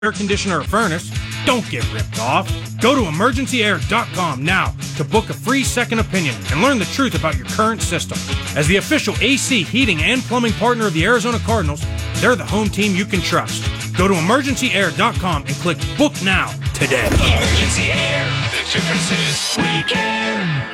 air conditioner or furnace, don't get ripped off. Go to emergencyair.com now to book a free second opinion and learn the truth about your current system. As the official AC, heating, and plumbing partner of the Arizona Cardinals, they're the home team you can trust. Go to emergencyair.com and click book now today. Emergency Air, the difference is we care.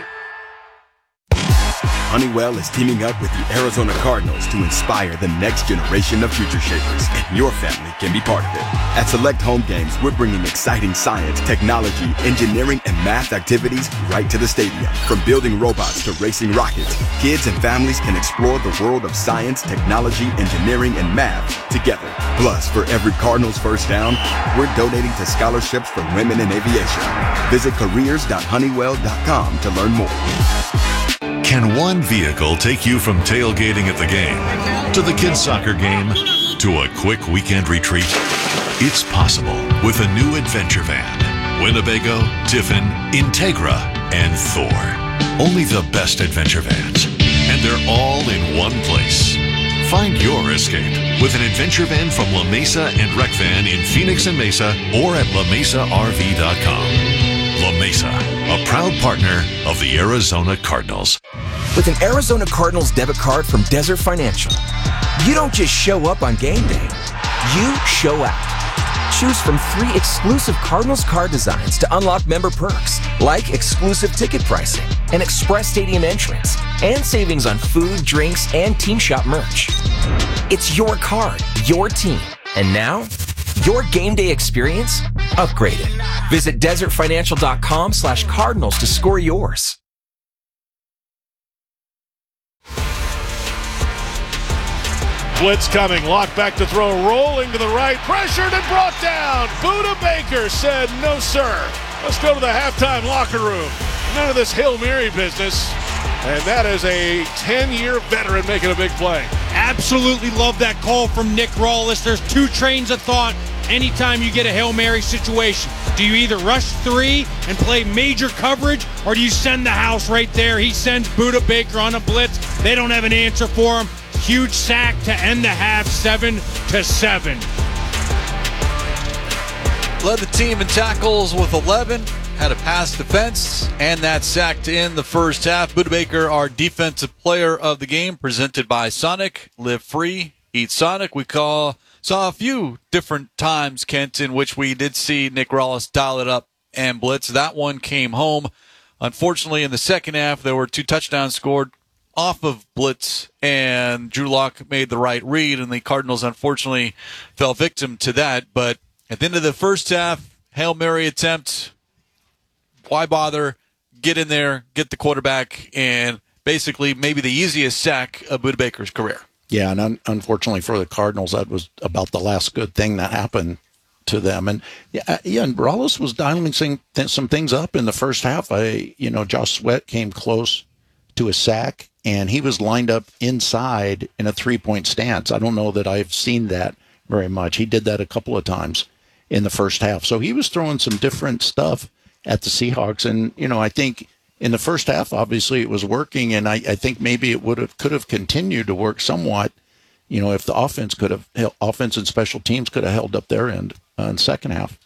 Honeywell is teaming up with the Arizona Cardinals to inspire the next generation of future shapers, and your family can be part of it. At select home games, we're bringing exciting science, technology, engineering, and math activities right to the stadium. From building robots to racing rockets, kids and families can explore the world of science, technology, engineering, and math together. Plus, for every Cardinals first down, we're donating to scholarships for women in aviation. Visit careers.honeywell.com to learn more. Can one vehicle take you from tailgating at the game to the kids' soccer game to a quick weekend retreat? It's possible with a new adventure van. Winnebago, Tiffin, Integra, and Thor. Only the best adventure vans. And they're all in one place. Find your escape with an adventure van from La Mesa and Rec Van in Phoenix and Mesa or at lamesarv.com. La Mesa, a proud partner of the Arizona Cardinals. With an Arizona Cardinals debit card from Desert Financial, you don't just show up on game day, you show out. Choose from 3 exclusive Cardinals card designs to unlock member perks, like exclusive ticket pricing, an express stadium entrance, and savings on food, drinks, and team shop merch. It's your card, your team, and now, your game day experience upgraded. Visit desertfinancial.com/Cardinals to score yours. Blitz coming, lock back to throw, rolling to the right, pressured and brought down. Budda Baker said, no sir. Let's go to the halftime locker room. None of this Hail Mary business. And that is a 10-year veteran making a big play. Absolutely love that call from Nick Rawlis. There's 2 trains of thought anytime you get a Hail Mary situation. Do you either rush 3 and play major coverage, or do you send the house right there? He sends Budda Baker on a blitz. They don't have an answer for him. Huge sack to end the half, 7-7. Led the team in tackles with 11. Had a pass defense, and that sack to end the first half. Budda Baker, our defensive player of the game, presented by Sonic. Live free, eat Sonic. We saw a few different times, Kent, in which we did see Nick Rawlis dial it up and blitz. That one came home. Unfortunately, in the second half, there were 2 touchdowns scored off of blitz, and Drew Lock made the right read, and the Cardinals unfortunately fell victim to that. But at the end of the first half, Hail Mary attempt, why bother? Get in there, get the quarterback, and basically maybe the easiest sack of Budda Baker's career. Yeah, and unfortunately for the Cardinals, that was about the last good thing that happened to them. And and Rawlis was dialing some things up in the first half. Josh Sweat came close to a sack, and he was lined up inside in a 3-point stance. I don't know that I've seen that very much. He did that a couple of times in the first half. So he was throwing some different stuff at the Seahawks. And, I think in the first half, obviously it was working, and I think maybe it could have continued to work somewhat, if the offense and special teams could have held up their end in the second half.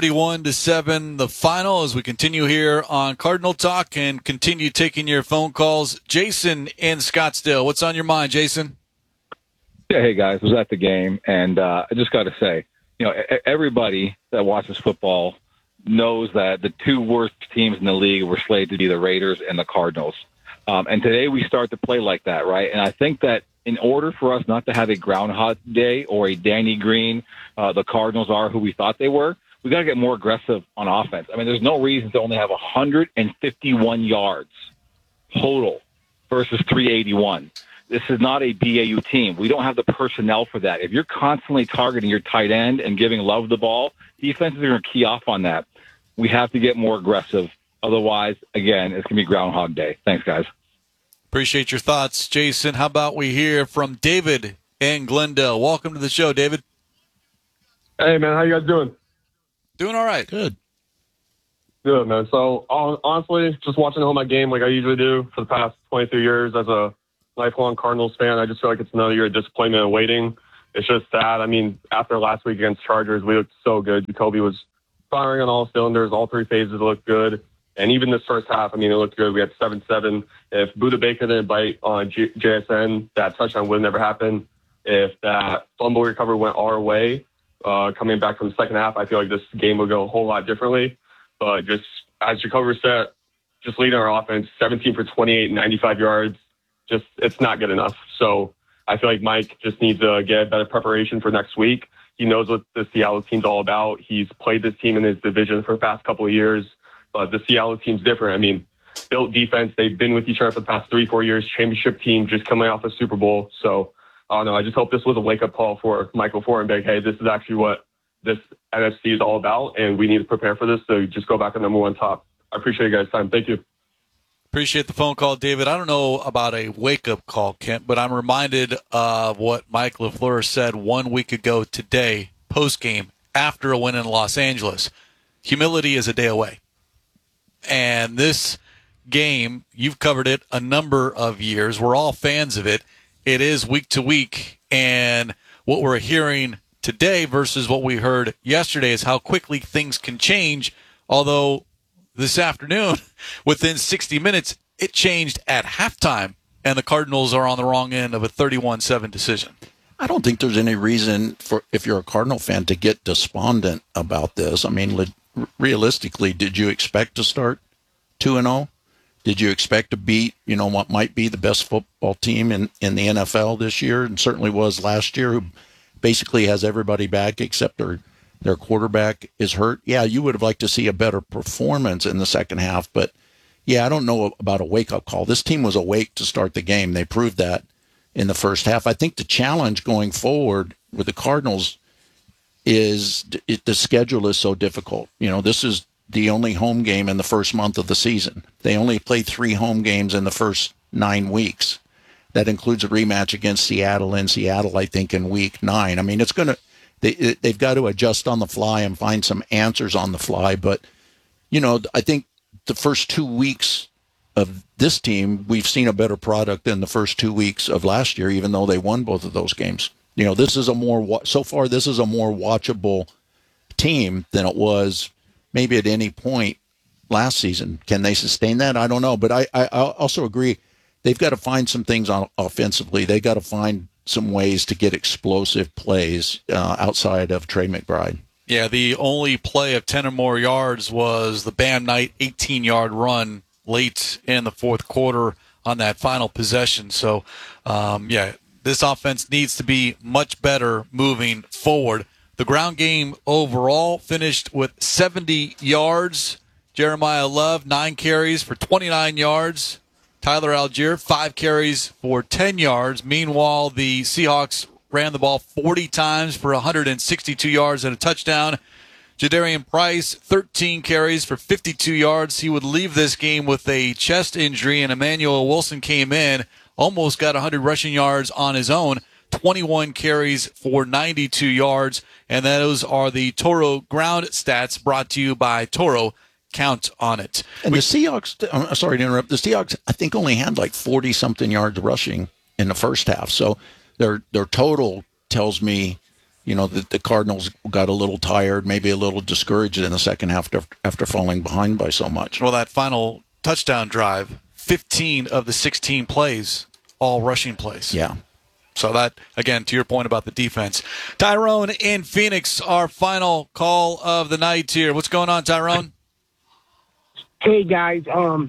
31-7, the final, as we continue here on Cardinal Talk and continue taking your phone calls. Jason in Scottsdale, what's on your mind, Jason? Yeah, hey guys, I was at the game, and I just got to say, everybody that watches football knows that the 2 worst teams in the league were slated to be the Raiders and the Cardinals. And today we start to play like that, right? And I think that in order for us not to have a Groundhog Day or a Danny Green, the Cardinals are who we thought they were, we got to get more aggressive on offense. I mean, there's no reason to only have 151 yards total versus 381. This is not a BAU team. We don't have the personnel for that. If you're constantly targeting your tight end and giving Love the ball, defenses are going to key off on that. We have to get more aggressive. Otherwise, again, it's going to be Groundhog Day. Thanks, guys. Appreciate your thoughts, Jason. How about we hear from David in Glendale? Welcome to the show, David. Hey, man. How you guys doing? Doing all right. Good. Good, man. So, honestly, just watching the home game like I usually do for the past 23 years as a lifelong Cardinals fan, I just feel like it's another year of disappointment and waiting. it's just sad. I mean, after last week against Chargers, we looked so good. Jacoby was firing on all cylinders. All three phases looked good. And even this first half, I mean, it looked good. We had 7-7. If Budda Baker didn't bite on JSN, that touchdown would never happen. If that fumble recovery went our way, coming back from the second half, I feel like this game would go a whole lot differently. But just as Jacoby said, just leading our offense, 17 for 28, 95 yards, just it's not good enough. So I feel like Mike just needs to get better preparation for next week. He knows what the Seattle team's all about. He's played this team in his division for the past couple of years. But the Seattle team's different. I mean, built defense. They've been with each other for the past 3-4 years. Championship team just coming off a Super Bowl. So I don't know. I just hope this was a wake-up call for Michael Forenbeck. Hey, this is actually what this NFC is all about, and we need to prepare for this. So just go back to number one top. I appreciate you guys' time. Thank you. Appreciate the phone call, David. I don't know about a wake-up call, Kent, but I'm reminded of what Mike LaFleur said 1 week ago today, post-game, after a win in Los Angeles. Humility is a day away. And this game, you've covered it a number of years. We're all fans of it. It is week to week. And what we're hearing today versus what we heard yesterday is how quickly things can change. Although this afternoon, within 60 minutes, it changed at halftime. And the Cardinals are on the wrong end of a 31-7 decision. I don't think there's any reason for, if you're a Cardinal fan, to get despondent about this. I mean, realistically, did you expect to start 2-0? Did you expect to beat, what might be the best football team in the NFL this year, and certainly was last year, who basically has everybody back except their quarterback is hurt? Yeah, you would have liked to see a better performance in the second half, but yeah, I don't know about a wake-up call. This team was awake to start the game. They proved that in the first half. I think the challenge going forward with the Cardinals is the schedule is so difficult. This is the only home game in the first month of the season. They only play 3 home games in the first 9 weeks. That includes a rematch against Seattle in Seattle, I think, in week 9. I mean, they've got to adjust on the fly and find some answers on the fly. But, I think the first 2 weeks of this team, we've seen a better product than the first 2 weeks of last year, even though they won both of those games. This is a more watchable team than it was maybe at any point last season. Can they sustain that? I don't know. But I also agree they've got to find some things offensively. They got to find some ways to get explosive plays outside of Trey McBride. Yeah, the only play of 10 or more yards was the Bam Knight 18-yard run late in the fourth quarter on that final possession. So, this offense needs to be much better moving forward. The ground game overall finished with 70 yards. Jeremiah Love, 9 carries for 29 yards. Tyler Algier, 5 carries for 10 yards. Meanwhile, the Seahawks ran the ball 40 times for 162 yards and a touchdown. Jadarian Price, 13 carries for 52 yards. He would leave this game with a chest injury, and Emmanuel Wilson came in, almost got 100 rushing yards on his own, 21 carries for 92 yards. And those are the Toro ground stats brought to you by Toro. Count on it. And the Seahawks, I'm sorry to interrupt, the Seahawks, I think, only had like 40-something yards rushing in the first half. So their total tells me, that the Cardinals got a little tired, maybe a little discouraged in the second half after falling behind by so much. Well, that final touchdown drive, 15 of the 16 plays, all rushing plays. Yeah. So that, again, to your point about the defense. Tyrone in Phoenix, our final call of the night here. What's going on, Tyrone? Hey, guys. I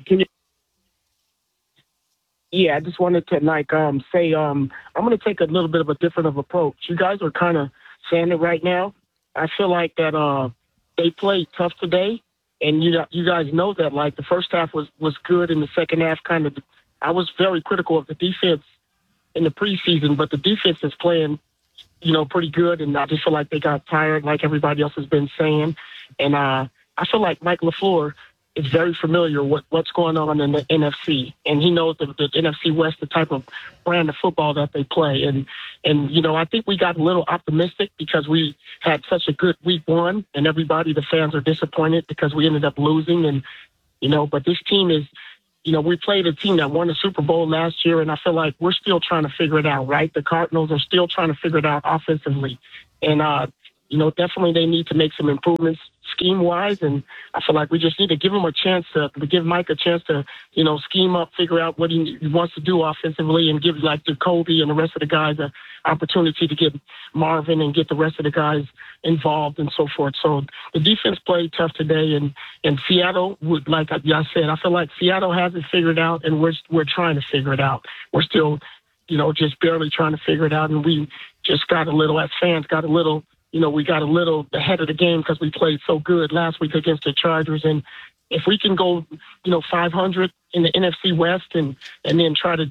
just wanted to say I'm going to take a little bit of a different approach. You guys are kind of saying it right now. I feel like that they played tough today, and you guys know that. Like, the first half was good, and the second half I was very critical of the defense in the preseason, but the defense is playing, pretty good, and I just feel like they got tired, like everybody else has been saying. And I feel like Mike LaFleur is very familiar with what's going on in the NFC, and he knows the NFC West, the type of brand of football that they play. And I think we got a little optimistic because we had such a good week 1, and the fans are disappointed because we ended up losing. And but this team is we played a team that won the Super Bowl last year, and I feel like we're still trying to figure it out, right? The Cardinals are still trying to figure it out offensively. And, definitely they need to make some improvements scheme-wise, and I feel like we just need to give give Mike a chance to, scheme up, figure out what he wants to do offensively, and give, like, Jacoby and the rest of the guys an opportunity to get Marvin and get the rest of the guys involved and so forth. So the defense played tough today, and Seattle would, like I said, I feel like Seattle hasn't figured out, and we're trying to figure it out. We're still, just barely trying to figure it out, and we just got a little, as fans, we got a little ahead of the game because we played so good last week against the Chargers. And if we can go, 500 in the NFC West and then try to,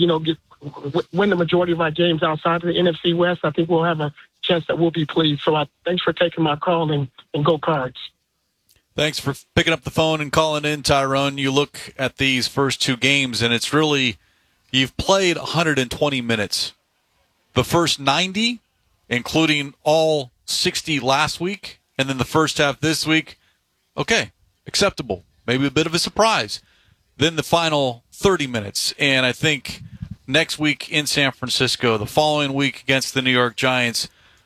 win the majority of our games outside of the NFC West, I think we'll have a chance that we'll be pleased. So thanks for taking my call and go Cards. Thanks for picking up the phone and calling in, Tyrone. You look at these first two games, and it's really, you've played 120 minutes. The first 90, including all 60 last week, and then the first half this week, okay, acceptable. Maybe a bit of a surprise. Then the final 30 minutes, and I think next week in San Francisco, the following week against the New York Giants,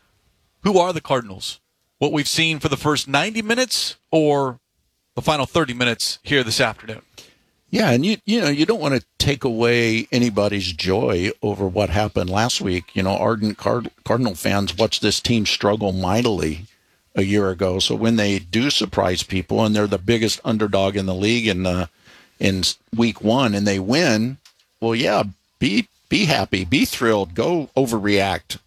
who are the Cardinals? What we've seen for the first 90 minutes or the final 30 minutes here this afternoon? Yeah, and you don't want to take away anybody's joy over what happened last week. Ardent Cardinal fans watched this team struggle mightily a year ago. So when they do surprise people, and they're the biggest underdog in the league in week one, and they win, well, yeah, be happy, be thrilled, go overreact.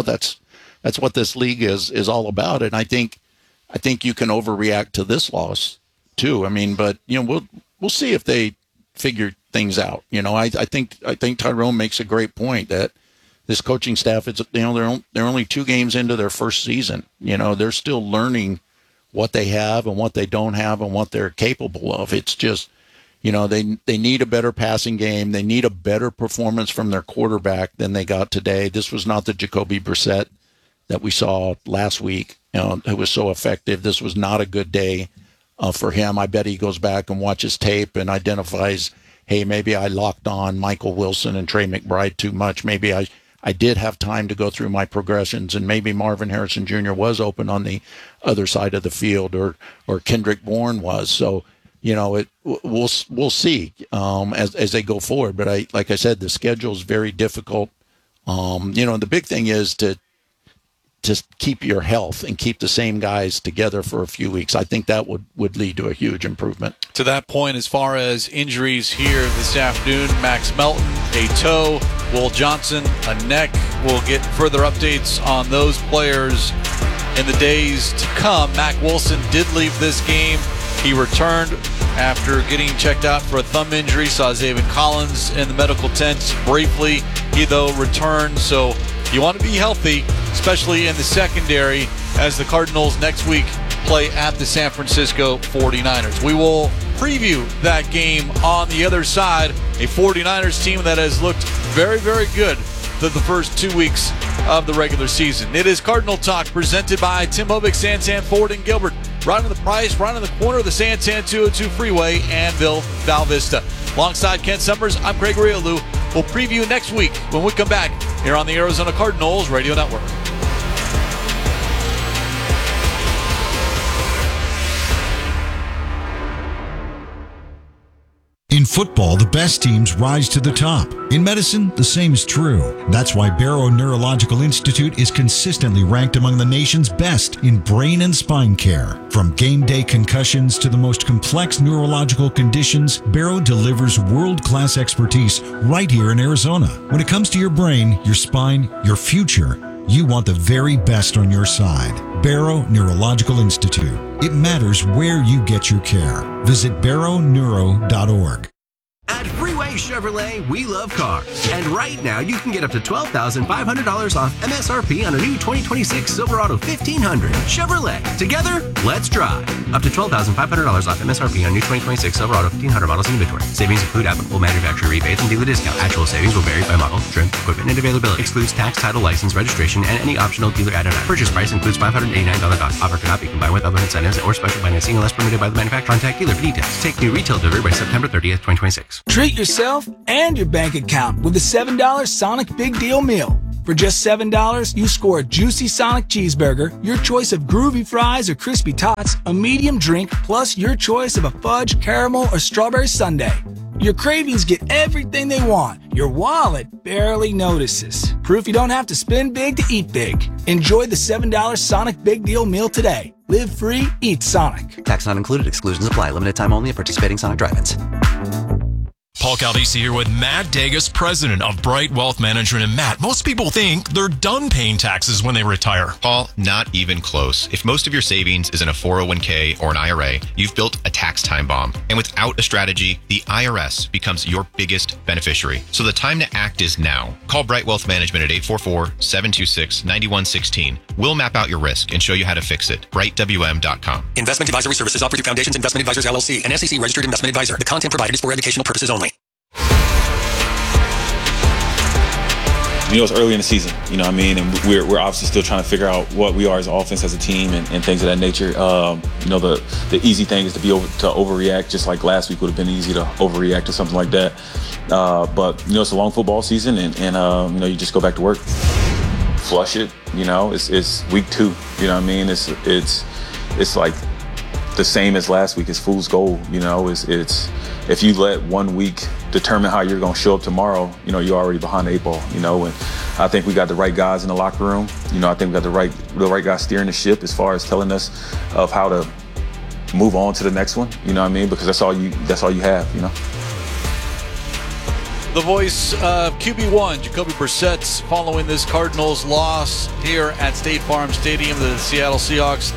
That's what this league is all about. And I think you can overreact to this loss too. I mean, but we'll see if they figure things out. I think Tyrone makes a great point that this coaching staff, they're only 2 games into their first season. They're still learning what they have and what they don't have and what they're capable of. It's just, they need a better passing game. They need a better performance from their quarterback than they got today. This was not the Jacoby Brissett that we saw last week, who was so effective. This was not a good day for him. I bet he goes back and watches tape and identifies, hey, maybe I locked on Michael Wilson and Trey McBride too much. Maybe I did have time to go through my progressions, and maybe Marvin Harrison Jr. was open on the other side of the field, or Kendrick Bourne was. So, we'll see as they go forward. But like I said, the schedule is very difficult. The big thing is to just keep your health and keep the same guys together for a few weeks. I think that would lead to a huge improvement. To that point, as far as injuries here this afternoon, Max Melton, a toe, Will Johnson, a neck. We'll get further updates on those players in the days to come. Mack Wilson did leave this game. He returned after getting checked out for a thumb injury. Saw Zaven Collins in the medical tent briefly. He, though, returned. So you want to be healthy, especially in the secondary, as the Cardinals next week play at the San Francisco 49ers. We will preview that game on the other side. A 49ers team that has looked very, very good through the first 2 weeks of the regular season. It is Cardinal Talk presented by Tim Hovick, Santan Ford and Gilbert. Right on the price, right on the corner of the Santan 202 Freeway, Anvil, Val Vista. Alongside Ken Summers, I'm Gregory Alou. We'll preview next week when we come back here on the Arizona Cardinals Radio Network. In football, the best teams rise to the top. In medicine, the same is true. That's why Barrow Neurological Institute is consistently ranked among the nation's best in brain and spine care. From game day concussions to the most complex neurological conditions, Barrow delivers world-class expertise right here in Arizona. When it comes to your brain, your spine, your future, you want the very best on your side. Barrow Neurological Institute. It matters where you get your care. Visit barrowneuro.org. At Freeway Chevrolet, we love cars. And right now, you can get up to $12,500 off MSRP on a new 2026 Silverado 1500. Chevrolet. Together, let's drive. Up to $12,500 off MSRP on new 2026 Silverado 1500 models in inventory. Savings include applicable manufacturer rebates and dealer discount. Actual savings will vary by model, trim, equipment, and availability. Excludes tax, title, license, registration, and any optional dealer add-on. Purchase price includes $589 dock. Offer cannot be combined with other incentives or special financing unless permitted by the manufacturer. Contact dealer for details. Take new retail delivery by September 30th, 2026. Treat yourself and your bank account with a $7 Sonic Big Deal Meal. For just $7, you score a juicy Sonic cheeseburger, your choice of groovy fries or crispy tots, a medium drink, plus your choice of a fudge, caramel, or strawberry sundae. Your cravings get everything they want. Your wallet barely notices. Proof you don't have to spend big to eat big. Enjoy the $7 Sonic Big Deal Meal today. Live free, eat Sonic. Tax not included. Exclusions apply. Limited time only at participating Sonic drive-ins. Paul Caldesi here with Matt Dagas, president of Bright Wealth Management. And Matt, most people think they're done paying taxes when they retire. Paul, not even close. If most of your savings is in a 401k or an IRA, you've built a tax time bomb. And without a strategy, the IRS becomes your biggest beneficiary. So the time to act is now. Call Bright Wealth Management at 844-726-9116. We'll map out your risk and show you how to fix it. BrightWM.com. Investment advisory services offered through Foundations Investment Advisors LLC, an SEC registered investment advisor. The content provided is for educational purposes only. You know, it's early in the season, you know what I mean? And we're obviously still trying to figure out what we are as an offense, as a team, and things of that nature. You know, the easy thing is to overreact, just like last week would have been easy to overreact to something like that. But, you know, it's a long football season, and you know, you just go back to work. Flush it, you know, it's week 2, you know what I mean? It's like the same as last week. It's fool's gold, you know. It's if you let 1 week determine how you're going to show up tomorrow, you know, you're already behind the 8 ball, you know. And I think we got the right guys in the locker room. You know, I think we got the right guys steering the ship as far as telling us of how to move on to the next one, you know what I mean? Because that's all you have, you know. The voice of QB1, Jacoby Brissett, following this Cardinals loss here at State Farm Stadium, the Seattle Seahawks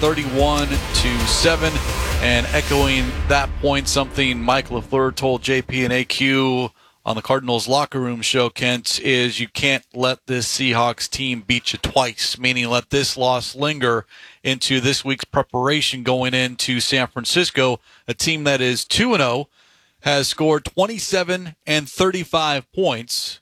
31-7. And echoing that point, something Mike LaFleur told JP and AQ on the Cardinals locker room show, Kent, is you can't let this Seahawks team beat you twice, meaning let this loss linger into this week's preparation going into San Francisco, a team that is 2-0, has scored 27 and 35 points.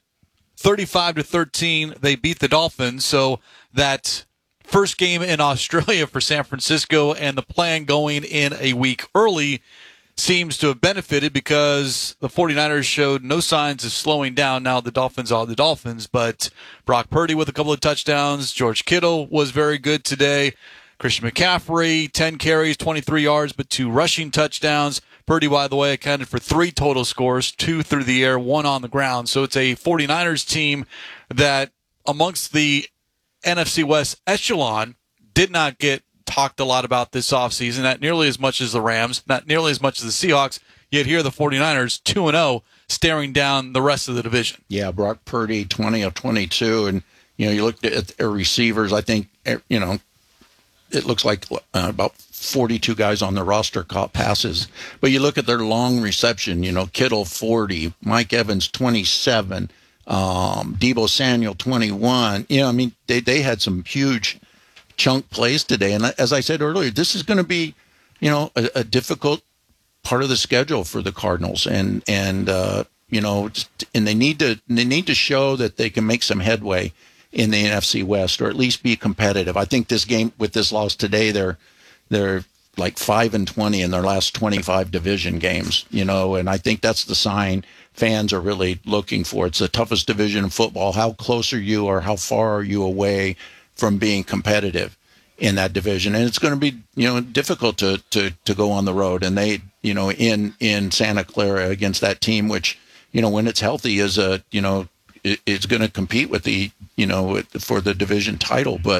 35-13, they beat the Dolphins. So that first game in Australia for San Francisco and the plan going in a week early seems to have benefited because the 49ers showed no signs of slowing down. Now the Dolphins are the Dolphins, but Brock Purdy with a couple of touchdowns. George Kittle was very good today. Christian McCaffrey, 10 carries, 23 yards, but 2 rushing touchdowns. Purdy, by the way, accounted for 3 total scores, 2 through the air, 1 on the ground. So it's a 49ers team that amongst the NFC West echelon did not get talked a lot about this offseason, not nearly as much as the Rams, not nearly as much as the Seahawks, yet here the 49ers 2-0 staring down the rest of the division. Yeah, Brock Purdy 20 of 22, and you know, you looked at their receivers, I think, you know, it looks like about 42 guys on the roster caught passes. But you look at their long reception, you know, Kittle 40, Mike Evans 27, Deebo Samuel 21. You know, I mean, they had some huge chunk plays today. And as I said earlier, this is going to be, you know, a difficult part of the schedule for the Cardinals. And you know, and they need to show that they can make some headway in the NFC West, or at least be competitive. I think this game, with this loss today, they're like 5-20 in their last 25 division games, you know, and I think that's the sign fans are really looking for. It's the toughest division in football. How close are you, or how far are you away from being competitive in that division? And it's going to be, you know, difficult to go on the road, and they, you know, in Santa Clara against that team, which, you know, when it's healthy is a, you know, it's going to compete with the, you know, for the division title. But,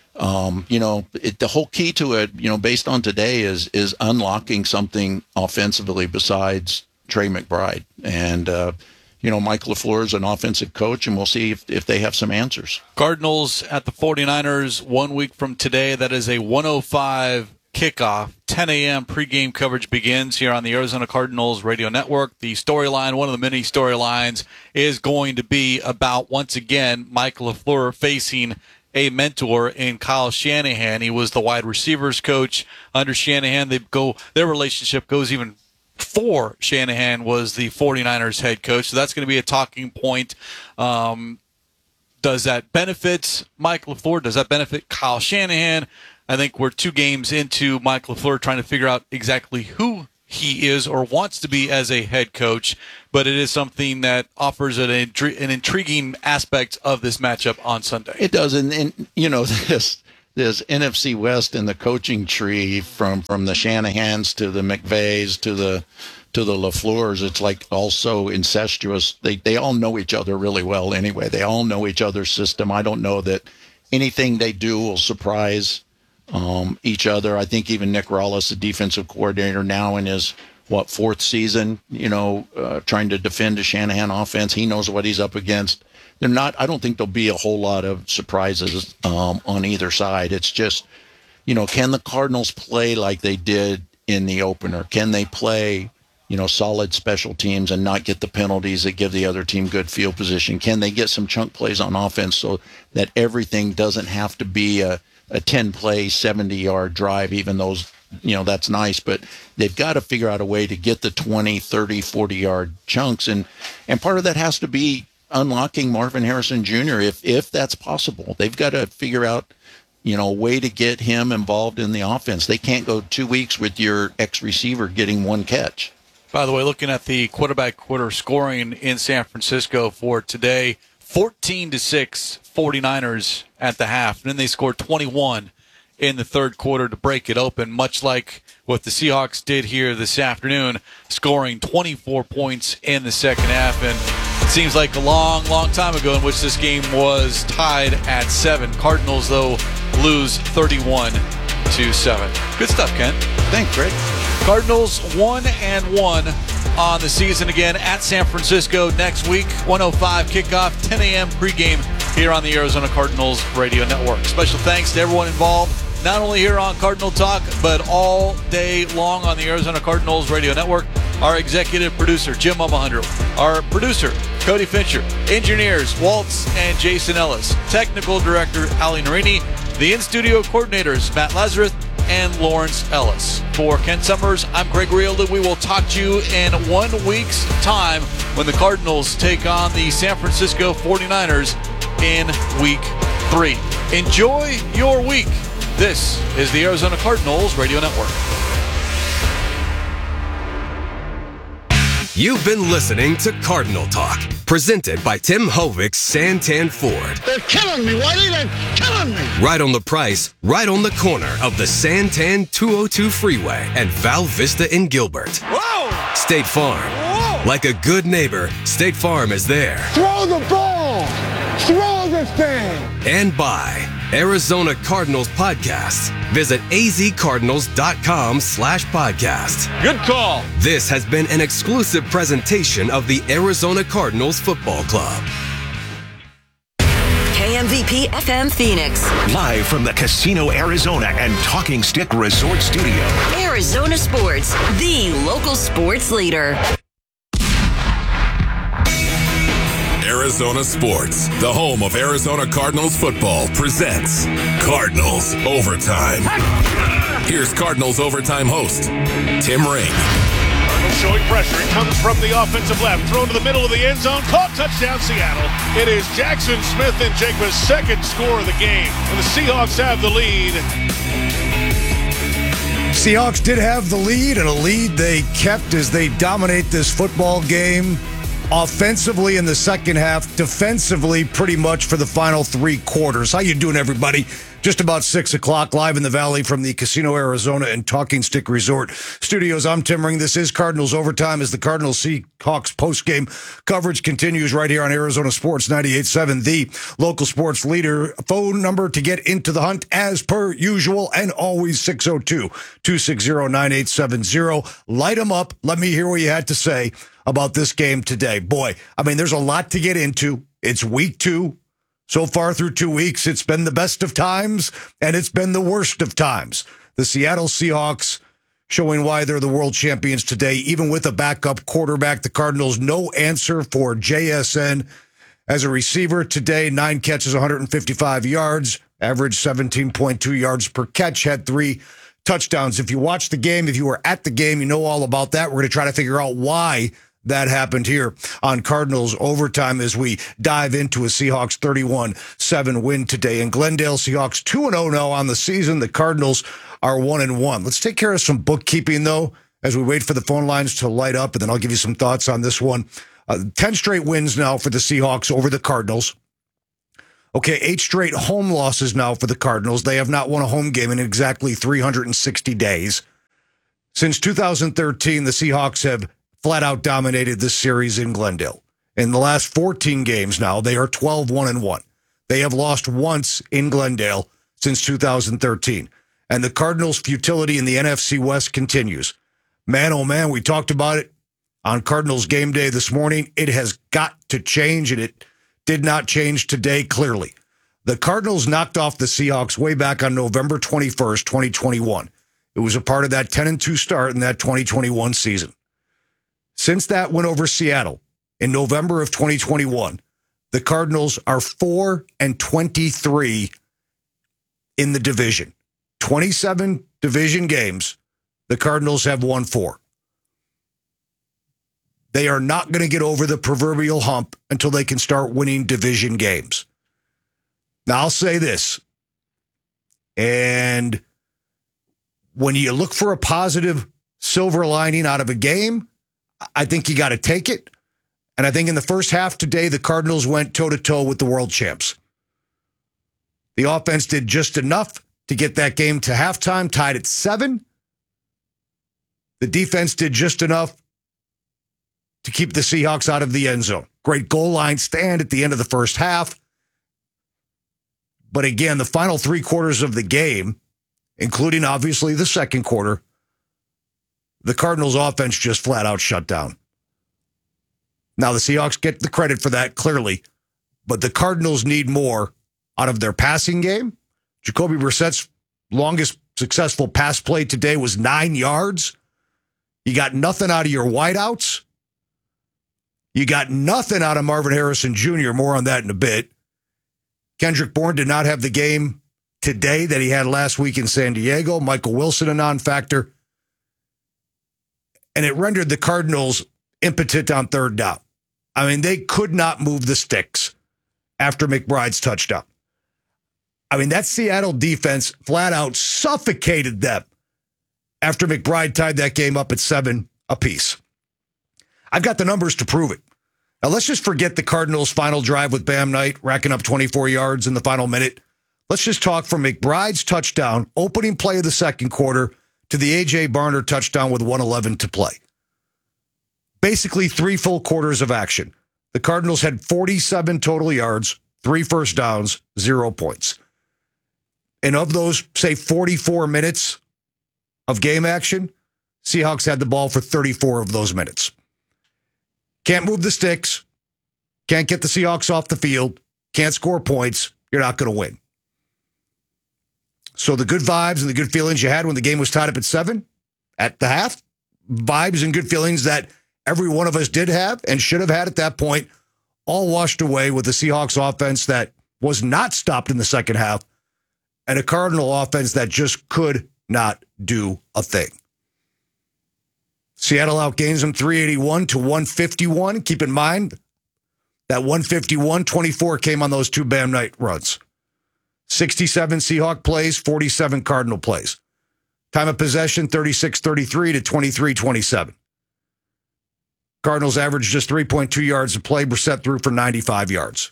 you know, the whole key to it, you know, based on today is unlocking something offensively besides Trey McBride. And, you know, Mike LaFleur is an offensive coach, and we'll see if they have some answers. Cardinals at the 49ers 1 week from today. That is a 1:05 kickoff, 10 a.m. pregame coverage begins here on the Arizona Cardinals radio network. The storyline, one of the many storylines, is going to be about, once again, Mike LaFleur facing a mentor in Kyle Shanahan. He was the wide receivers coach under Shanahan. Their relationship goes even before Shanahan was the 49ers head coach. So that's going to be a talking point. Does that benefit Mike LaFleur? Does that benefit Kyle Shanahan? I think we're 2 games into Mike LaFleur trying to figure out exactly who he is or wants to be as a head coach, but it is something that offers an intriguing aspect of this matchup on Sunday. It does, and you know, this NFC West and the coaching tree from the Shanahans to the McVays to the LaFleurs, it's like also incestuous. They all know each other really well anyway. They all know each other's system. I don't know that anything they do will surprise each other. I think even Nick Rallis, the defensive coordinator, now in his, 4th season, trying to defend a Shanahan offense. He knows what he's up against. I don't think there'll be a whole lot of surprises on either side. It's just, can the Cardinals play like they did in the opener? Can they play, solid special teams and not get the penalties that give the other team good field position? Can they get some chunk plays on offense so that everything doesn't have to be a 10-play, 70-yard drive, even those, that's nice, but they've got to figure out a way to get the 20, 30, 40-yard chunks. And part of that has to be unlocking Marvin Harrison Jr. if that's possible. They've got to figure out, a way to get him involved in the offense. They can't go 2 weeks with your ex-receiver getting 1 catch. By the way, looking at the quarter-by-quarter scoring in San Francisco for today, 14-6 49ers at the half. And then they scored 21 in the third quarter to break it open, much like what the Seahawks did here this afternoon, scoring 24 points in the second half. And it seems like a long, long time ago in which this game was tied at 7. Cardinals, though, lose 31-7. Good stuff, Ken. Thanks, Greg. Cardinals 1-1 on the season again at San Francisco next week. 1:05 kickoff, 10 a.m. pregame here on the Arizona Cardinals radio network. Special thanks to everyone involved, not only here on Cardinal Talk, but all day long on the Arizona Cardinals radio network. Our executive producer, Jim Omohundro. Our producer, Cody Fincher. Engineers, Waltz and Jason Ellis. Technical director, Ali Narini. The in-studio coordinators, Matt Lazarus and Lawrence Ellis. For Ken Summers, I'm Greg Rielda. We will talk to you in 1 week's time when the Cardinals take on the San Francisco 49ers in Week 3. Enjoy your week. This is the Arizona Cardinals Radio Network. You've been listening to Cardinal Talk, presented by Tim Hovig's Santan Ford. They're killing me, Whitey. They're killing me. Right on the price, right on the corner of the Santan 202 Freeway and Val Vista in Gilbert. Whoa! State Farm. Whoa! Like a good neighbor, State Farm is there. Throw the ball! Throw this thing! And by Arizona Cardinals Podcasts. Visit azcardinals.com/podcast. Good call. This has been an exclusive presentation of the Arizona Cardinals Football Club. KMVP FM Phoenix. Live from the Casino Arizona and Talking Stick Resort Studio. Arizona Sports, the local sports leader. Arizona Sports, the home of Arizona Cardinals football, presents Cardinals Overtime. Here's Cardinals Overtime host, Tim Ring. Cardinals showing pressure. It comes from the offensive left. Thrown to the middle of the end zone. Caught, touchdown, Seattle. It is Jackson Smith and Jacob's second score of the game. And the Seahawks have the lead. Seahawks did have the lead, and a lead they kept as they dominate this football game. Offensively in the second half, defensively pretty much for the final 3 quarters. How you doing, everybody? Just about 6 o'clock, live in the Valley from the Casino Arizona and Talking Stick Resort Studios. I'm Tim Ring. This is Cardinals Overtime as the Cardinals Seahawks postgame coverage continues right here on Arizona Sports 98.7, the local sports leader. Phone number to get into the hunt as per usual and always 602-260-9870. Light them up. Let me hear what you had to say about this game today. Boy, I mean, there's a lot to get into. It's week 2. So far through 2 weeks, it's been the best of times, and it's been the worst of times. The Seattle Seahawks showing why they're the world champions today, even with a backup quarterback. The Cardinals, no answer for JSN as a receiver today. 9 catches, 155 yards, average 17.2 yards per catch, had 3 touchdowns. If you watched the game, if you were at the game, you know all about that. We're going to try to figure out why that happened here on Cardinals Overtime as we dive into a Seahawks 31-7 win today. In Glendale, Seahawks 2-0 now on the season. The Cardinals are 1-1. Let's take care of some bookkeeping, though, as we wait for the phone lines to light up, and then I'll give you some thoughts on this one. 10 straight wins now for the Seahawks over the Cardinals. Okay, 8 straight home losses now for the Cardinals. They have not won a home game in exactly 360 days. Since 2013, the Seahawks have flat out dominated this series in Glendale. In the last 14 games now, they are 12-1-1. They have lost once in Glendale since 2013. And the Cardinals' futility in the NFC West continues. Man, oh man, we talked about it on Cardinals game day this morning. It has got to change, and it did not change today, clearly. The Cardinals knocked off the Seahawks way back on November 21st, 2021. It was a part of that 10-2 start in that 2021 season. Since that win over Seattle in November of 2021, the Cardinals are 4-23 in the division. 27 division games, the Cardinals have won 4. They are not going to get over the proverbial hump until they can start winning division games. Now, I'll say this, and when you look for a positive silver lining out of a game, I think you got to take it. And I think in the first half today, the Cardinals went toe-to-toe with the world champs. The offense did just enough to get that game to halftime, tied at 7. The defense did just enough to keep the Seahawks out of the end zone. Great goal line stand at the end of the first half. But again, the final 3 quarters of the game, including obviously the second quarter, the Cardinals offense just flat out shut down. Now, the Seahawks get the credit for that, clearly, but the Cardinals need more out of their passing game. Jacoby Brissett's longest successful pass play today was 9 yards. You got nothing out of your wideouts. You got nothing out of Marvin Harrison Jr. More on that in a bit. Kendrick Bourne did not have the game today that he had last week in San Diego. Michael Wilson, a non-factor. And it rendered the Cardinals impotent on third down. I mean, they could not move the sticks after McBride's touchdown. I mean, that Seattle defense flat out suffocated them after McBride tied that game up at 7 apiece. I've got the numbers to prove it. Now, let's just forget the Cardinals' final drive with Bam Knight, racking up 24 yards in the final minute. Let's just talk from McBride's touchdown, opening play of the second quarter, to the A.J. Barner touchdown with 1:11 to play. Basically 3 full quarters of action. The Cardinals had 47 total yards, 3 first downs, 0 points. And of those, say, 44 minutes of game action, Seahawks had the ball for 34 of those minutes. Can't move the sticks, can't get the Seahawks off the field, can't score points, you're not going to win. So the good vibes and the good feelings you had when the game was tied up at 7 at the half, vibes and good feelings that every one of us did have and should have had at that point, all washed away with the Seahawks offense that was not stopped in the second half and a Cardinal offense that just could not do a thing. Seattle outgains them 381-151. Keep in mind that 151-24 came on those 2 Bam Knight runs. 67 Seahawk plays, 47 Cardinal plays. Time of possession, 36-33 to 23-27. Cardinals averaged just 3.2 yards a play. Brissett threw for 95 yards.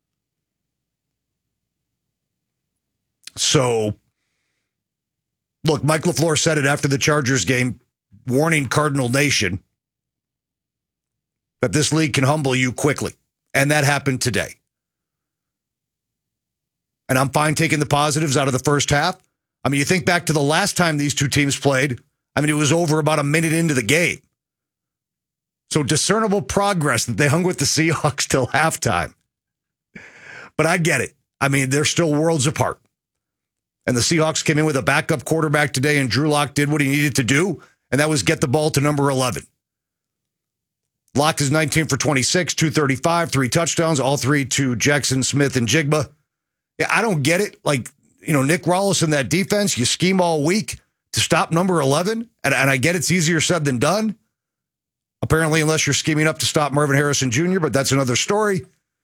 So, look, Mike LaFleur said it after the Chargers game, warning Cardinal Nation that this league can humble you quickly. And that happened today. And I'm fine taking the positives out of the first half. I mean, you think back to the last time these 2 teams played. I mean, it was over about a minute into the game. So discernible progress that they hung with the Seahawks till halftime. But I get it. I mean, they're still worlds apart. And the Seahawks came in with a backup quarterback today, and Drew Lock did what he needed to do, and that was get the ball to number 11. Lock is 19 for 26, 235, 3 touchdowns, all 3 to Jackson Smith and Jigba. Yeah, I don't get it. Like, Nick Rallis in that defense, you scheme all week to stop number 11, and I get it's easier said than done. Apparently, unless you're scheming up to stop Marvin Harrison Jr., but that's another story.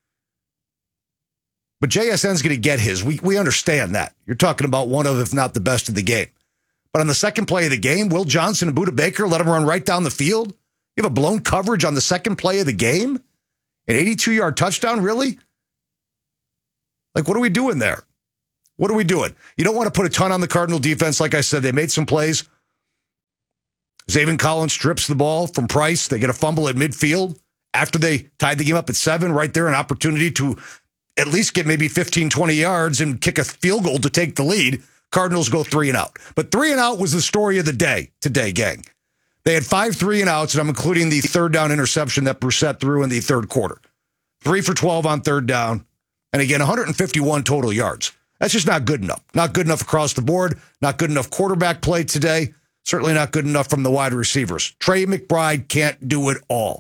But JSN's going to get his. We understand that. You're talking about one of, if not the best of the game. But on the second play of the game, Will Johnson and Budda Baker let him run right down the field. You have a blown coverage on the second play of the game? An 82-yard touchdown, really? Like, what are we doing there? What are we doing? You don't want to put a ton on the Cardinal defense. Like I said, they made some plays. Zaven Collins strips the ball from Price. They get a fumble at midfield. After they tied the game up at 7, right there, an opportunity to at least get maybe 15, 20 yards and kick a field goal to take the lead. Cardinals go 3 and out. But 3 and out was the story of the day today, gang. They had 5 3 and outs, and I'm including the third down interception that Brissett threw in the third quarter. 3 for 12 on third down. And again, 151 total yards. That's just not good enough. Not good enough across the board. Not good enough quarterback play today. Certainly not good enough from the wide receivers. Trey McBride can't do it all.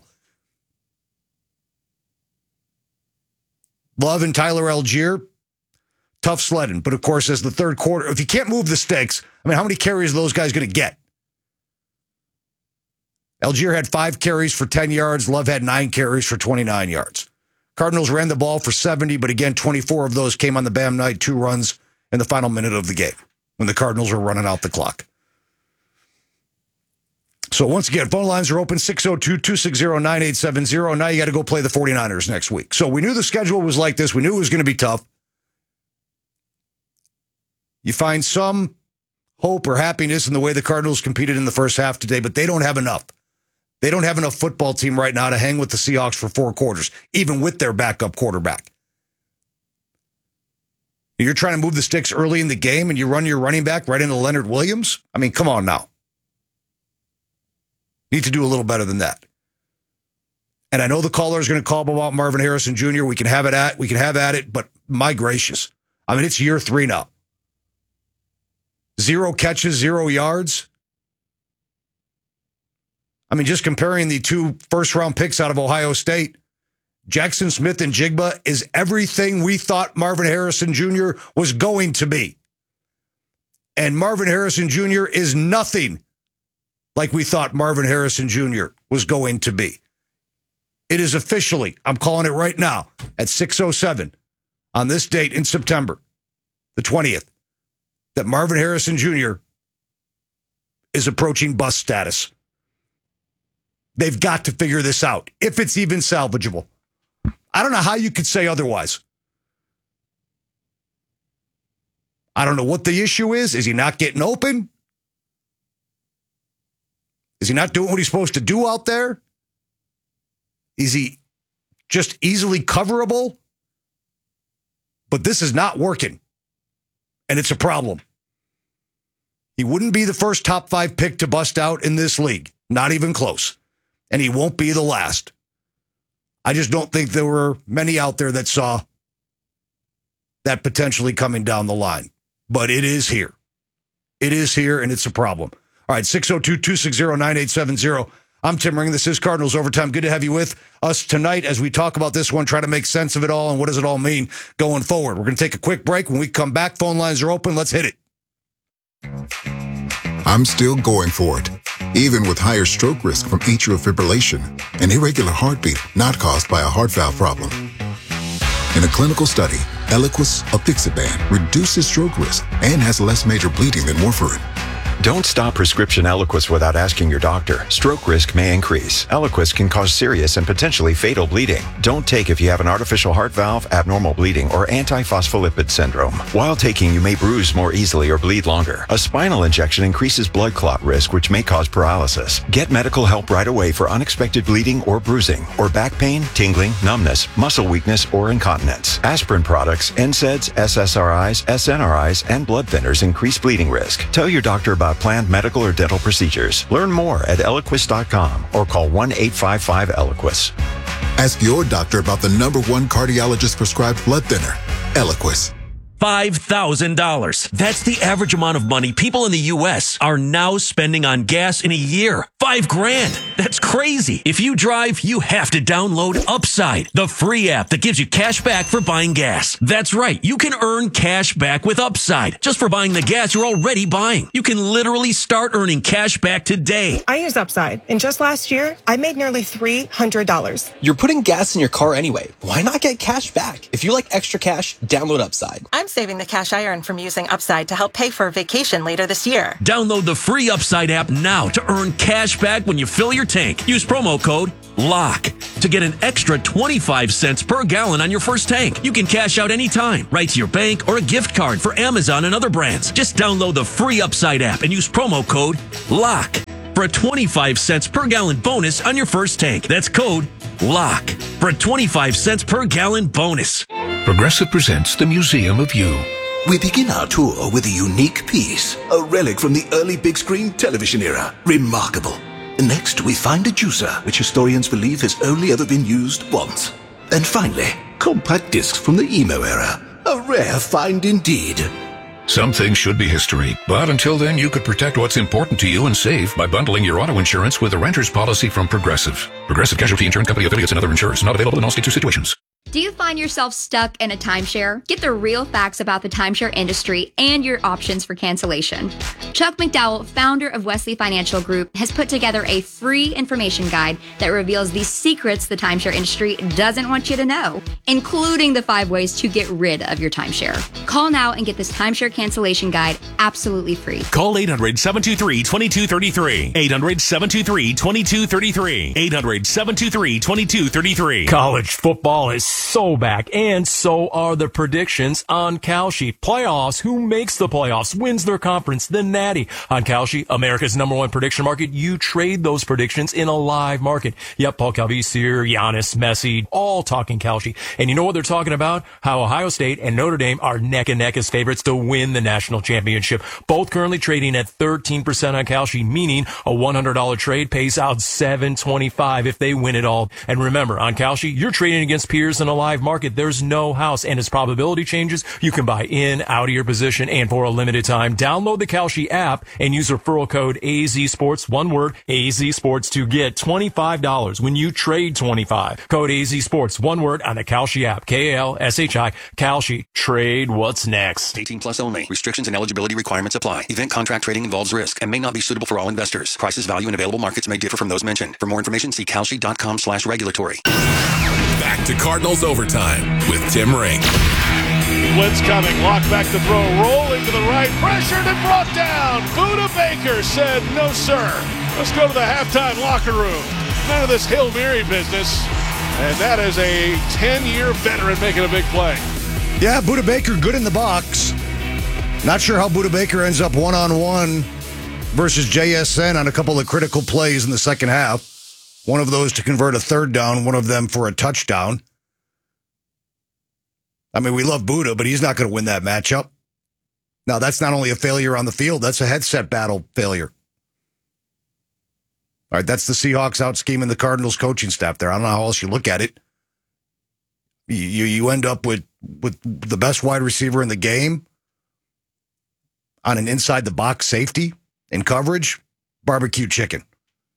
Love and Tyler Algier, tough sledding. But, of course, as the third quarter, if you can't move the sticks, how many carries are those guys going to get? Algier had 5 carries for 10 yards. Love had 9 carries for 29 yards. Cardinals ran the ball for 70, but again, 24 of those came on the Bam night, 2 runs in the final minute of the game when the Cardinals were running out the clock. So once again, phone lines are open, 602-260-9870. Now you got to go play the 49ers next week. So we knew the schedule was like this. We knew it was going to be tough. You find some hope or happiness in the way the Cardinals competed in the first half today, but they don't have enough. They don't have enough football team right now to hang with the Seahawks for 4 quarters, even with their backup quarterback. You're trying to move the sticks early in the game and you run your running back right into Leonard Williams? Come on now. Need to do a little better than that. And I know the caller is going to call about Marvin Harrison Jr. We can have at it, but my gracious. It's year 3 now. 0 catches, 0 yards. Just comparing the 2 first-round picks out of Ohio State, Jackson Smith and Jigba is everything we thought Marvin Harrison Jr. was going to be. And Marvin Harrison Jr. is nothing like we thought Marvin Harrison Jr. was going to be. It is officially, I'm calling it right now, at 6:07 on this date in September, the 20th, that Marvin Harrison Jr. is approaching bust status. They've got to figure this out, if it's even salvageable. I don't know how you could say otherwise. I don't know what the issue is. Is he not getting open? Is he not doing what he's supposed to do out there? Is he just easily coverable? But this is not working, and it's a problem. He wouldn't be the first top 5 pick to bust out in this league. Not even close. And he won't be the last. I just don't think there were many out there that saw that potentially coming down the line. But it is here. It is here, and it's a problem. All right, 602-260-9870. I'm Tim Ring. This is Cardinals Overtime. Good to have you with us tonight as we talk about this one, try to make sense of it all, and what does it all mean going forward. We're going to take a quick break. When we come back, phone lines are open. Let's hit it. I'm still going for it, even with higher stroke risk from atrial fibrillation, an irregular heartbeat not caused by a heart valve problem. In a clinical study, Eliquis apixaban reduces stroke risk and has less major bleeding than warfarin. Don't stop prescription Eliquis without asking your doctor. Stroke risk may increase. Eliquis can cause serious and potentially fatal bleeding. Don't take if you have an artificial heart valve, abnormal bleeding, or antiphospholipid syndrome. While taking, you may bruise more easily or bleed longer. A spinal injection increases blood clot risk, which may cause paralysis. Get medical help right away for unexpected bleeding or bruising, or back pain, tingling, numbness, muscle weakness, or incontinence. Aspirin products, NSAIDs, SSRIs, SNRIs, and blood thinners increase bleeding risk. Tell your doctor about planned medical or dental procedures. Learn more at Eliquis.com or call 1-855-ELIQUIS. Ask your doctor about the #1 cardiologist prescribed blood thinner, Eliquis. $5,000. That's the average amount of money people in the U.S. are now spending on gas in a year. $5,000. That's crazy. If you drive, you have to download Upside, the free app that gives you cash back for buying gas. That's right. You can earn cash back with Upside just for buying the gas you're already buying. You can literally start earning cash back today. I use Upside, and just last year, I made nearly $300. You're putting gas in your car anyway. Why not get cash back? If you like extra cash, download Upside. I'm saving the cash I earn from using Upside to help pay for a vacation later this year. Download the free Upside app now to earn cash back when you fill your tank. Use promo code LOCK to get an extra 25 cents per gallon on your first tank. You can cash out anytime, right to your bank or a gift card for Amazon and other brands. Just download the free Upside app and use promo code LOCK for a 25 cents per gallon bonus on your first tank. That's code LOCK for a 25 cents per gallon bonus. Progressive presents the Museum of You. We begin our tour with a unique piece, a relic from the early big screen television era. Remarkable. Next, we find a juicer, which historians believe has only ever been used once. And finally, compact discs from the emo era. A rare find indeed. Some things should be history, but until then, you could protect what's important to you and save by bundling your auto insurance with a renter's policy from Progressive. Progressive Casualty Insurance Company affiliates and other insurers. Not available in all states or situations. Do you find yourself stuck in a timeshare? Get the real facts about the timeshare industry and your options for cancellation. Chuck McDowell, founder of Wesley Financial Group, has put together a free information guide that reveals the secrets the timeshare industry doesn't want you to know, including the 5 ways to get rid of your timeshare. Call now and get this timeshare cancellation guide absolutely free. Call 800-723-2233. 800-723-2233. 800-723-2233. College football is so back, and so are the predictions on Kalshi. Playoffs, who makes the playoffs, wins their conference, the Natty. On Kalshi, America's #1 prediction market, you trade those predictions in a live market. Yep, Paul Calvisi here, Giannis, Messi, all talking Kalshi. And you know what they're talking about? How Ohio State and Notre Dame are neck and neck as favorites to win the national championship. Both currently trading at 13% on Kalshi, meaning a $100 trade pays out $725 if they win it all. And remember, on Kalshi, you're trading against peers in a live market. There's no house, and as probability changes, you can buy in, out of your position, and for a limited time, download the Kalshi app and use referral code AZSports, one word, AZSports, to get $25 when you trade 25. Code AZSports, one word, on the Kalshi app. Kalshi, Kalshi. Trade what's next. 18 plus only. Restrictions and eligibility requirements apply. Event contract trading involves risk and may not be suitable for all investors. Prices, value, and available markets may differ from those mentioned. For more information, see kalshi.com/regulatory. Back to Cardinals Overtime with Tim Ring. Blitz coming. Lock back to throw. Rolling to the right. Pressured and brought down. Buda Baker said, no, sir. Let's go to the halftime locker room. None of this Hail Mary business. And that is a 10-year veteran making a big play. Yeah, Buda Baker good in the box. Not sure how Buda Baker ends up one-on-one versus JSN on a couple of critical plays in the second half. One of those to convert a third down, one of them for a touchdown. I mean, we love Buda, but he's not going to win that matchup. Now, that's not only a failure on the field, that's a headset battle failure. All right, that's the Seahawks out scheming the Cardinals coaching staff there. I don't know how else you look at it. You end up with the best wide receiver in the game on an inside-the-box safety in coverage, barbecue chicken.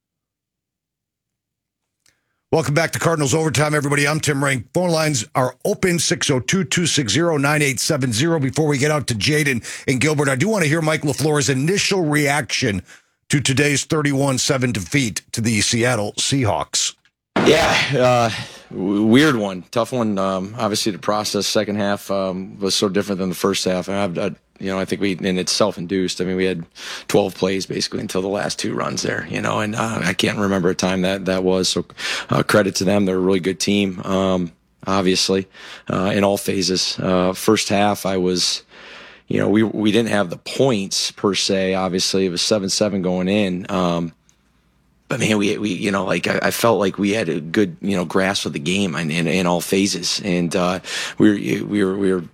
Welcome back to Cardinals Overtime, everybody. I'm Tim Ring. Phone lines are open, 602-260-9870. Before we get out to Jaden and Gilbert, I do want to hear Mike LaFleur's initial reaction to today's 31-7 defeat to the Seattle Seahawks. Yeah, weird one. Tough one, obviously, to process. Second half was so different than the first half. And I think and it's self-induced. I mean, we had 12 plays basically until the last 2 runs there, and I can't remember a time that was. So credit to them. They're a really good team, obviously, in all phases. First half, I was, we didn't have the points per se. Obviously, it was 7-7 going in. But man, I felt like we had a good, grasp of the game in all phases. And we were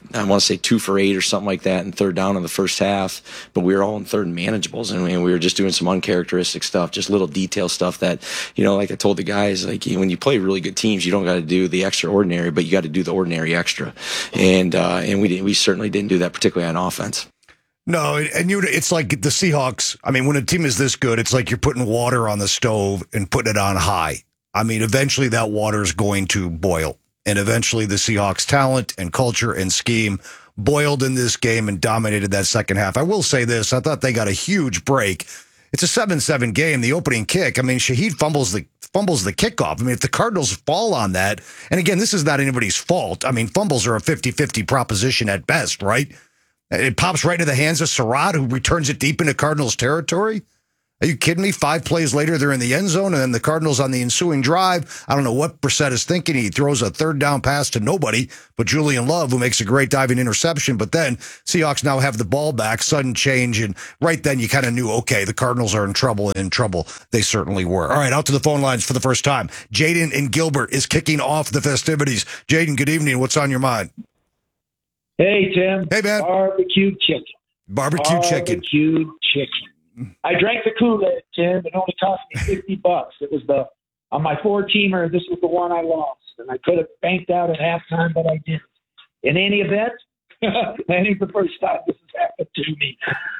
I want to say 2 for 8 or something like that in third down in the first half, but we were all in third and manageables, and we were just doing some uncharacteristic stuff, just little detail stuff that, like I told the guys, like when you play really good teams, you don't got to do the extraordinary, but you got to do the ordinary extra, and we certainly didn't do that, particularly on offense. No, and it's like the Seahawks. I mean, when a team is this good, it's like you're putting water on the stove and putting it on high. I mean, eventually that water is going to boil. And eventually the Seahawks' talent and culture and scheme boiled in this game and dominated that second half. I will say this. I thought they got a huge break. It's a 7-7 game. The opening kick, I mean, Shaheed fumbles the kickoff. I mean, if the Cardinals fall on that, and again, this is not anybody's fault. I mean, fumbles are a 50-50 proposition at best, right? It pops right into the hands of Surratt, who returns it deep into Cardinals territory. Are you kidding me? 5 plays later, they're in the end zone, and then the Cardinals on the ensuing drive, I don't know what Brissett is thinking. He throws a third down pass to nobody but Julian Love, who makes a great diving interception. But then Seahawks now have the ball back, sudden change, and right then you kind of knew, okay, the Cardinals are in trouble, and in trouble they certainly were. All right, out to the phone lines for the first time. Jaden in Gilbert is kicking off the festivities. Jaden, good evening. What's on your mind? Hey, Tim. Hey, man. Barbecue chicken. Barbecue chicken. I drank the Kool-Aid, Tim. It only cost me $50. It was on my 4-teamer. This was the one I lost, and I could have banked out at halftime, but I didn't. In any event, that ain't the first time this has happened to me.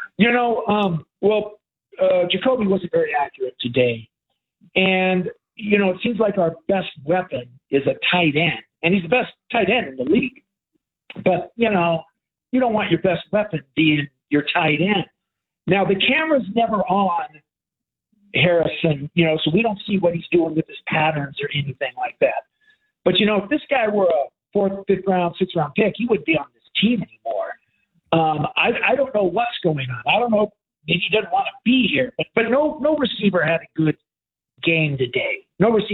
Jacoby wasn't very accurate today, and it seems like our best weapon is a tight end, and he's the best tight end in the league. But you don't want your best weapon being your tight end. Now, the camera's never on Harrison, so we don't see what he's doing with his patterns or anything like that. But, if this guy were a 4th, 5th round, 6th round pick, he wouldn't be on this team anymore. I don't know what's going on. I don't know. Maybe he doesn't want to be here. But no receiver had a good game today.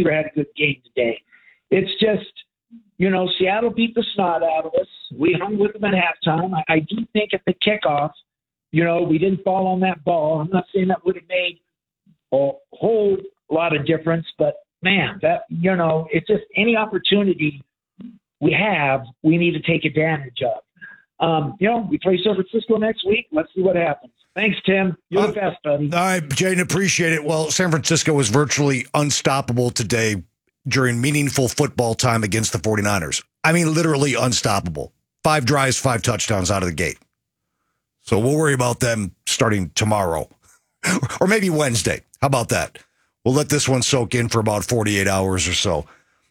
It's just, Seattle beat the snot out of us. We hung with them at halftime. I do think at the kickoff, we didn't fall on that ball. I'm not saying that would have made a whole lot of difference, but man, that, it's just any opportunity we have, we need to take advantage of. We play San Francisco next week. Let's see what happens. Thanks, Tim. You're the best, buddy. All right, Jaden, appreciate it. Well, San Francisco was virtually unstoppable today during meaningful football time against the 49ers. I mean, literally unstoppable. 5 drives, 5 touchdowns out of the gate. So we'll worry about them starting tomorrow or maybe Wednesday. How about that? We'll let this one soak in for about 48 hours or so.